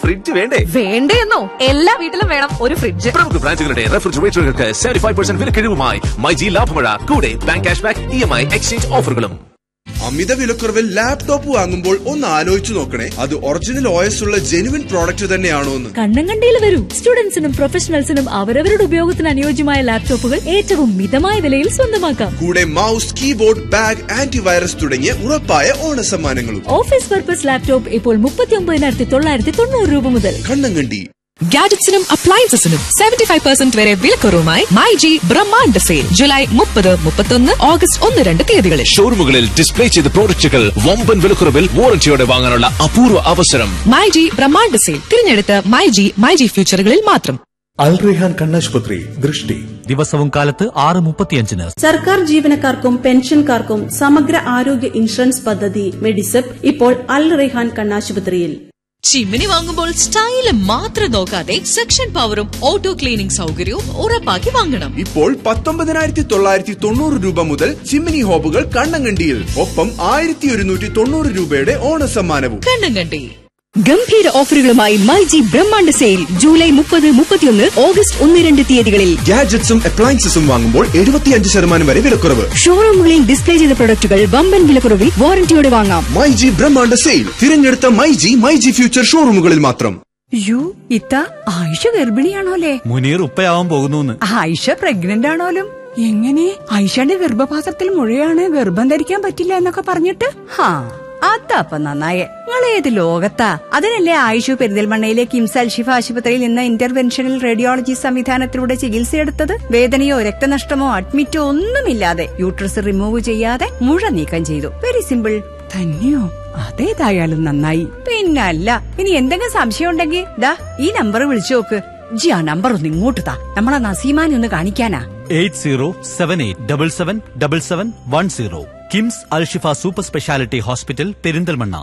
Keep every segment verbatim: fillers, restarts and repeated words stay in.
Fridge വേണ്ടേ? വേണ്ടേന്നോ? എല്ലാ വീട്ടിലും വേണം ഒരു ഫ്രിഡ്ജ്. പ്രമുഖ ബ്രാൻഡുകളുടെ റെഫ്രിജറേറ്ററുകൾക്ക് സെവന്റി ഫൈവ് പെർസെന്റ് വിലക്കിഴിവുമായി മൈജി ലാഭമഴ. കൂടെ bank cash back, E M I exchange ഓഫറുകളും. അമിത വിലക്കുറവിൽ ലാപ്ടോപ്പ് വാങ്ങുമ്പോൾ ഒന്ന് ആലോചിച്ചു നോക്കണേ, അത് ഒറിജിനൽ ഒ എസ് ഉള്ള ജെനുവിൻ പ്രോഡക്റ്റ് തന്നെയാണോ എന്ന്. കണ്ണങ്കണ്ടിയിൽ വരൂ. സ്റ്റുഡൻസിനും പ്രൊഫഷണൽസിനും അവരവരുടെ ഉപയോഗത്തിന് അനുയോജ്യമായ ലാപ്ടോപ്പുകൾ ഏറ്റവും മിതമായ വിലയിൽ സ്വന്തമാക്കാം. കൂടെ മൗസ്, കീബോർഡ്, ബാഗ്, ആന്റിവൈറസ് തുടങ്ങിയ ഉറപ്പായ ഓണ സമ്മാനങ്ങളും. ഓഫീസ് പർപ്പസ് ലാപ്ടോപ്പ് ഇപ്പോൾ മുപ്പത്തി ഒമ്പതിനായിരത്തി തൊള്ളായിരത്തി തൊണ്ണൂറ് രൂപ മുതൽ. കണ്ണങ്കണ്ടി. ഗാഡ്ജറ്റ്സിനും അപ്ലയൻസസിനും സെവന്റി ഫൈവ് പെർസെന്റ് വരെ വിലക്കുറവുമായി മൈജി ബ്രഹ്മാണ്ഡ സെയിൽ ജൂലൈ മുപ്പത് മുപ്പത്തൊന്ന് ഓഗസ്റ്റ് ഒന്ന് രണ്ട് തീയതികളിൽ. ഷോറൂമുകളിൽ ഡിസ്പ്ലേ ചെയ്ത പ്രോഡക്റ്റുകൾ വമ്പൻ വിലക്കുറവിൽ വാറന്റിയോടെ വാങ്ങാനുള്ള അപൂർവ അവസരം. മൈജി ബ്രഹ്മാണ്ഡ സെയിൽ തിരഞ്ഞെടുത്ത മൈജി മൈജി ഫ്യൂച്ചറുകളിൽ മാത്രം. അൽ റെഹാൻ കണ്ണാശുപത്രി ദൃഷ്ടി ദിവസവും കാലത്ത് ആറ് മുപ്പത്തിയഞ്ചിന്. സർക്കാർ ജീവനക്കാർക്കും പെൻഷൻകാർക്കും സമഗ്ര ആരോഗ്യ ഇൻഷുറൻസ് പദ്ധതി മെഡിസെപ് ഇപ്പോൾ അൽ റെഹാൻ കണ്ണാശുപത്രിയിൽ. ചിമ്മിനി വാങ്ങുമ്പോൾ സ്റ്റൈല് മാത്രം നോക്കാതെ സെക്ഷൻ പവറും ഓട്ടോ ക്ലീനിംഗ് സൗകര്യവും ഉറപ്പാക്കി വാങ്ങണം. ഇപ്പോൾ പത്തൊമ്പതിനായിരത്തി തൊള്ളായിരത്തി തൊണ്ണൂറ് രൂപ മുതൽ ചിമ്മിനി ഹോബുകൾ കണ്ണങ്കണ്ടിയിൽ. ഒപ്പം ആയിരത്തി ഒരുന്നൂറ്റി തൊണ്ണൂറ് രൂപയുടെ ഓണസമ്മാനവും. കണ്ണങ്കണ്ടി. ഗംഭീര ഓഫറുകളുമായി മൈജി ബ്രഹ്മാണ്ഡ സെയിൽ ജൂലൈ മുപ്പത് മുപ്പത്തിയൊന്ന് ഓഗസ്റ്റ് ഒന്ന് രണ്ട് തീയതികളിൽ. ഗാഡ്ജറ്റ്സും അപ്ലയൻസസും വാങ്ങുമ്പോൾ എഴുപത്തിയഞ്ച് ശതമാനം വരെ വിലക്കുറവ്. ഷോറൂമുകളിൽ ഡിസ്പ്ലേ ചെയ്ത പ്രൊഡക്റ്റുകൾ വമ്പൻ വിലക്കുറവിൽ വാറന്റിയോടെ വാങ്ങാം. മൈജി ബ്രഹ്മാണ്ഡ സെയിൽ തിരഞ്ഞെടുത്ത മൈജി മൈജി ഫ്യൂച്ചർ ഷോറൂമുകളിൽ മാത്രം. യു ഇത്ത ആയിഷ ഗർഭിണിയാണോലേ? മുനീർ ഉപ്പയാവാൻ പോകുന്നു. ആയിഷ പ്രഗ്നന്റ് ആണോലും? എങ്ങനെ? ആയിഷയുടെ ഗർഭപാത്രത്തിൽ മുഴയാണ്, ഗർഭം ധരിക്കാൻ പറ്റില്ല എന്നൊക്കെ പറഞ്ഞിട്ട്. ഹാ, അതപ്പ നന്നായേ. നിങ്ങളേത് ലോകത്താ? അതിനല്ലേ ആയിഷു പെരിന്തൽമണ്ണയിലെ കിംസ് അൽഷിഫ ആശുപത്രിയിൽ നിന്ന് ഇന്റർവെൻഷണൽ റേഡിയോളജി സംവിധാനത്തിലൂടെ ചികിത്സയെടുത്തത്. വേദനയോ രക്തനഷ്ടമോ അഡ്മിറ്റോ ഒന്നുമില്ലാതെ യൂട്രസ് റിമൂവ് ചെയ്യാതെ മുഴ നീക്കം ചെയ്തു. Very simple. തന്നെയോ? അതേതായാലും നന്നായി. പിന്നല്ല, ഇനി എന്തെങ്കിലും സംശയം ഉണ്ടെങ്കിൽ ദാ ഈ നമ്പർ വിളിച്ചു നോക്ക്. ജി ആ നമ്പർ ഒന്ന് ഇങ്ങോട്ട് താ, നമ്മളെ നസീമാനെ ഒന്ന് കാണിക്കാനാ. Eight zero seven eight double seven double seven one zero. KIMS Alshifa super speciality hospital Perinthalmanna.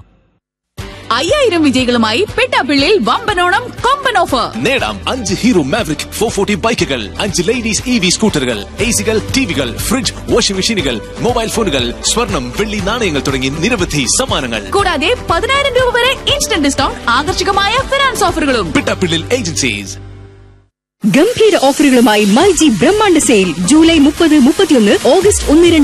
അയ്യായിരം വിജയികളുമായി പെട്ടാപ്പിള്ളിയിൽ വമ്പനോണം കൊമ്പൻ ഓഫർ. നേടാം അഞ്ച് ഹീറോ മാവറിക് ഫോർ ഫോർട്ടി ബൈക്കുകൾ, അഞ്ച് ലേഡീസ് ഇ വി സ്കൂട്ടറുകൾ, എ സികൾ, ടിവികൾ, ഫ്രിഡ്ജ്, വാഷിംഗ് മെഷീനുകൾ, മൊബൈൽ ഫോണുകൾ, സ്വർണം, വെള്ളി നാണയങ്ങൾ തുടങ്ങി നിരവധി സമ്മാനങ്ങൾ. കൂടാതെ പതിനായിരം രൂപ വരെ ഇൻസ്റ്റന്റ് ഡിസ്കൗണ്ട്, ആകർഷകമായ ഫിനാൻസ് ഓഫറുകളും. പിട്ടാപ്പിള്ളിൽ ഏജൻസീസ്. ഗംഭീര ഓഫറുകളുമായി മൈജി ബ്രഹ്മാണ്ഡ സെയിൽ ജൂലൈ മുപ്പത് മുപ്പത്തിയൊന്ന് ഓഗസ്റ്റ് ഒന്ന് രണ്ട്